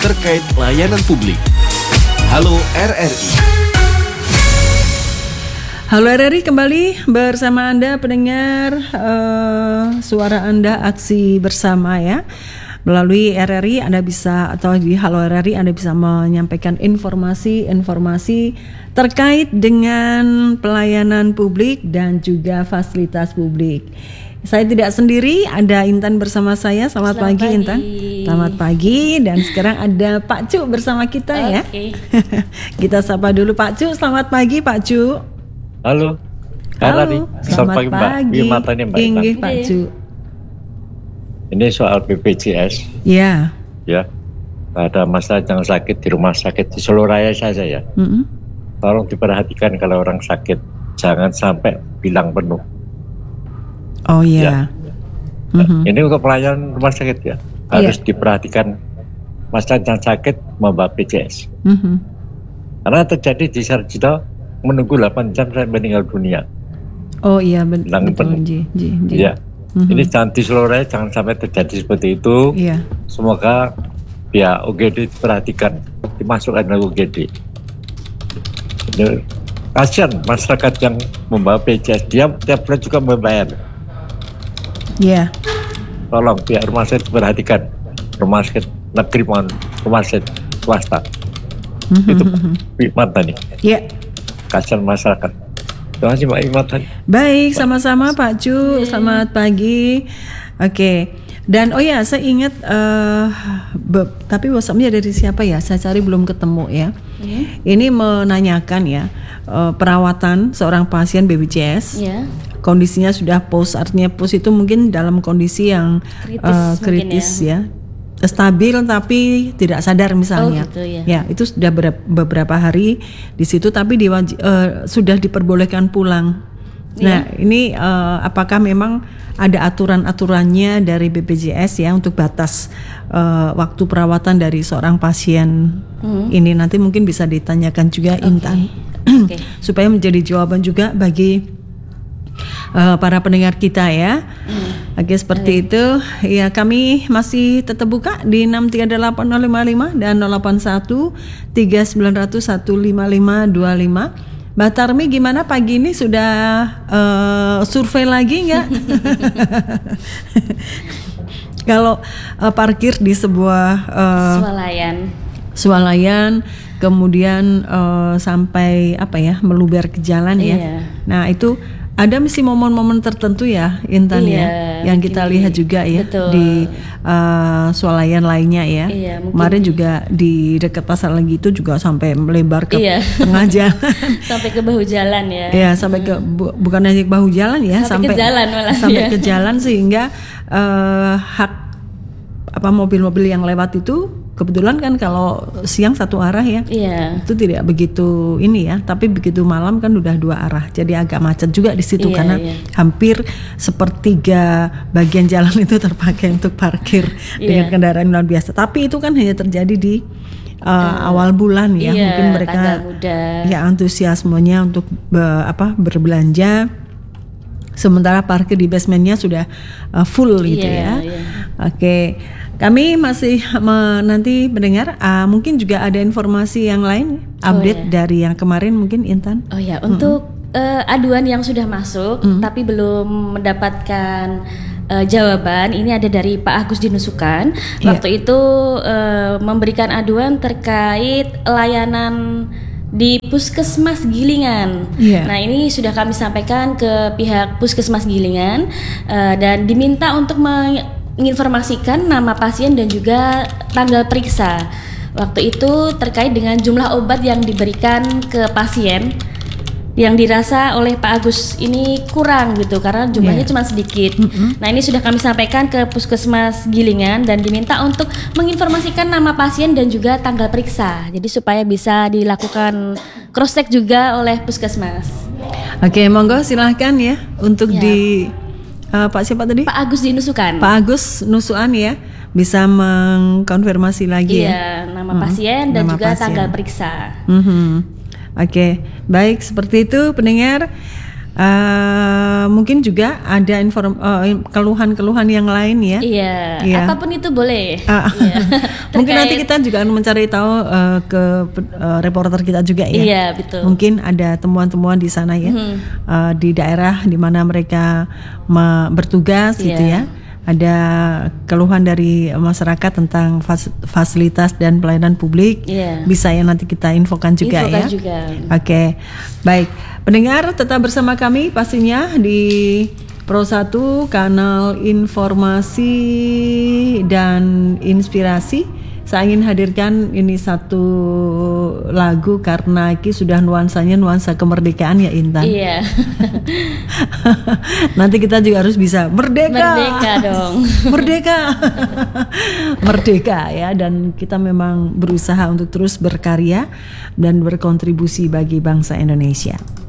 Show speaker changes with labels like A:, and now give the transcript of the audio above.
A: terkait layanan publik. Halo RRI.
B: Halo RRI, kembali bersama Anda pendengar suara Anda aksi bersama ya. Melalui RRI Anda bisa, atau di Halo RRI Anda bisa menyampaikan informasi terkait dengan pelayanan publik dan juga fasilitas publik. Saya tidak sendiri, ada Intan bersama saya. Selamat pagi Intan. Selamat pagi, dan sekarang ada Pak Cu bersama kita ya. Kita sapa dulu Pak Cu. Selamat pagi Pak Cu.
C: Halo.
B: Halo. Selamat pagi. Inggih Pak Cu.
C: Ini soal BPJS.
B: Ya.
C: Ya. Ada masalah yang sakit di rumah sakit di Solo Raya saja ya. Tolong diperhatikan kalau orang sakit, jangan sampai bilang penuh.
B: Oh iya.
C: Ya. Ini untuk pelayanan rumah sakit ya. Harus diperhatikan masalah yang sakit membawa BPJS. Karena terjadi di Sarjito menunggu 8 jam sampai meninggal dunia.
B: Oh iya betul.
C: Ya. Ini jangan di Solo Raya, jangan sampai terjadi seperti itu.
B: Iya.
C: Semoga pihak UGD diperhatikan, dimasukkan ke UGD. Kasihan masyarakat yang membawa BPJS, dia tiap bulan juga membayar.
B: Iya.
C: Tolong pihak rumah sakit diperhatikan, rumah sakit negeri maupun rumah sakit swasta. Itu Imat tadi.
B: Iya.
C: Kasihan masyarakat. Terima kasih Mbak Imat.
B: Baik, sama-sama Pak Cu. Selamat pagi. Oke. Dan saya ingat tapi WhatsApp-nya dari siapa ya? Saya cari belum ketemu ya. Ini menanyakan ya perawatan seorang pasien BPJS. Kondisinya sudah post, artinya post itu mungkin dalam kondisi yang kritis ya. Stabil tapi tidak sadar misalnya. Ya, itu sudah beberapa hari di situ, tapi sudah diperbolehkan pulang. Nah, ini apakah memang ada aturan-aturannya dari BPJS ya untuk batas waktu perawatan dari seorang pasien ini? Nanti mungkin bisa ditanyakan juga Intan supaya menjadi jawaban juga bagi para pendengar kita ya. Oke, seperti itu ya. Kami masih tetap buka di 638-055 dan 081 3900 15525. Mbak Tarmi, gimana pagi ini, sudah survei lagi nggak? Kalau parkir di sebuah swalayan kemudian sampai meluber ke jalan ya. Nah, itu ada mesti momen-momen tertentu ya Intan ya, yang kita lihat juga ya di swalayan lainnya ya. Kemarin juga di dekat pasar lagi itu juga sampai melebar ke tengah jalan.
D: Sampai ke bahu jalan ya.
B: Ya, sampai ke bukan hanya ke bahu jalan ya, sampai ke jalan malah. Sampai ke jalan, sehingga mobil-mobil yang lewat itu kebetulan kan kalau siang satu arah ya, itu tidak begitu ini ya, tapi begitu malam kan udah dua arah, jadi agak macet juga di situ karena hampir sepertiga bagian jalan itu terpakai untuk parkir dengan kendaraan luar biasa. Tapi itu kan hanya terjadi di awal bulan ya, mungkin mereka ya antusiasmenya untuk berbelanja, sementara parkir di basementnya sudah full gitu ya. Oke. Kami masih nanti mendengar, mungkin juga ada informasi yang lain, update dari yang kemarin mungkin Intan.
D: Untuk aduan yang sudah masuk tapi belum mendapatkan jawaban, ini ada dari Pak Agus di Nusukan. Waktu itu memberikan aduan terkait layanan di Puskesmas Gilingan. Nah, ini sudah kami sampaikan ke pihak Puskesmas Gilingan dan diminta untuk menginformasikan nama pasien dan juga tanggal periksa. Waktu itu terkait dengan jumlah obat yang diberikan ke pasien yang dirasa oleh Pak Agus ini kurang gitu, karena jumlahnya cuma sedikit. Nah, ini sudah kami sampaikan ke Puskesmas Gilingan dan diminta untuk menginformasikan nama pasien dan juga tanggal periksa. Jadi supaya bisa dilakukan cross check juga oleh Puskesmas.
B: Oke, monggo silahkan ya untuk di Pak siapa tadi?
D: Pak Agus di Nusukan.
B: Pak Agus Nusukan ya, bisa mengkonfirmasi lagi
D: nama pasien dan juga tanggal periksa.
B: Oke, baik, seperti itu pendengar. Mungkin juga ada keluhan-keluhan yang lain ya.
D: Iya. Apapun itu boleh. Iya.
B: Mungkin nanti kita juga akan mencari tahu ke reporter kita juga ya.
D: Iya, betul.
B: Mungkin ada temuan-temuan di sana ya, di daerah di mana mereka bertugas gitu ya. Ada keluhan dari masyarakat tentang fasilitas dan pelayanan publik. Bisa ya nanti kita infokan juga ya. Oke. Baik, pendengar tetap bersama kami pastinya di Pro 1 kanal informasi dan inspirasi. Saya ingin hadirkan ini satu lagu karena ini sudah nuansa kemerdekaan ya Intan.
D: Iya.
B: Nanti kita juga harus bisa merdeka.
D: Merdeka dong.
B: Merdeka ya, dan kita memang berusaha untuk terus berkarya dan berkontribusi bagi bangsa Indonesia.